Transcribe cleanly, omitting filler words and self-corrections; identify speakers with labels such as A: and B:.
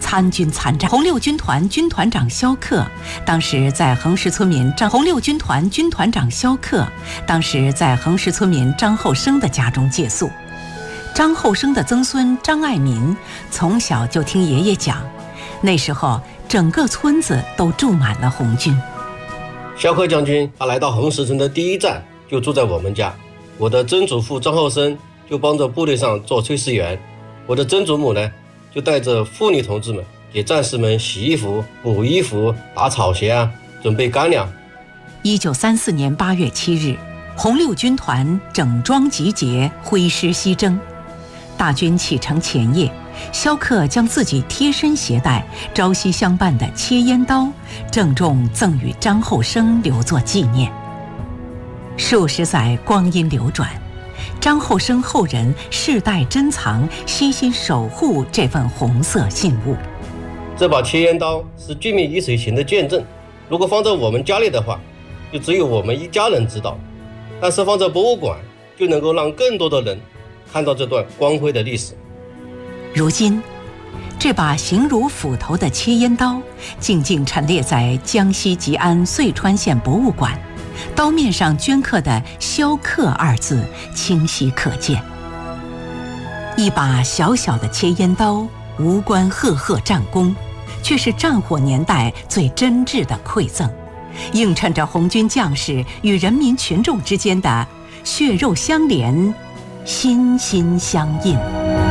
A: 参军参战。红六军团军团长萧克当时在横石村民张后生的家中借宿。张后生的曾孙张爱民从小就听爷爷讲，那时候整个村子都住满了红军。
B: 萧克将军他来到横石村的第一站就住在我们家，我的曾祖父张后生就帮着部队上做炊事员，我的曾祖母呢就带着妇女同志们给战士们洗衣服、补衣服、打草鞋准备干粮。
A: 1934年8月7日，红六军团整装集结，挥师西征。大军启程前夜，萧克将自己贴身携带、朝夕相伴的切烟刀郑重赠与张后生，留作纪念。数十载光阴流转，张后生后人世代珍藏、悉心守护这份红色信物。
B: 这把切烟刀是军民一水行的见证，如果放在我们家里的话，就只有我们一家人知道，但是放在博物馆就能够让更多的人看到这段光辉的历史。
A: 如今，这把形如斧头的切烟刀静静陈列在江西吉安遂川县博物馆，刀面上镌刻的“萧克”二字清晰可见。一把小小的切烟刀，无关赫赫战功，却是战火年代最真挚的馈赠，映衬着红军将士与人民群众之间的血肉相连、心心相印。